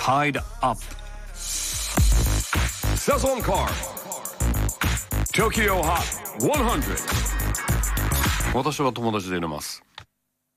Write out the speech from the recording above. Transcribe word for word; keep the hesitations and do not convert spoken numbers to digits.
tied up. Sazon Card Tokyo Hot ひゃく。 私は友達で入れます。